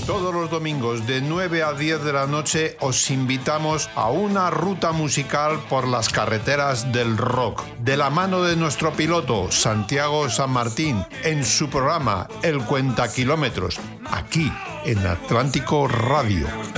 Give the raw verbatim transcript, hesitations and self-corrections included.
Todos los domingos de nueve a diez de la noche os invitamos a una ruta musical por las carreteras del rock, de la mano de nuestro piloto Santiago San Martín, en su programa El Cuenta Kilómetros, aquí en Atlántico Radio.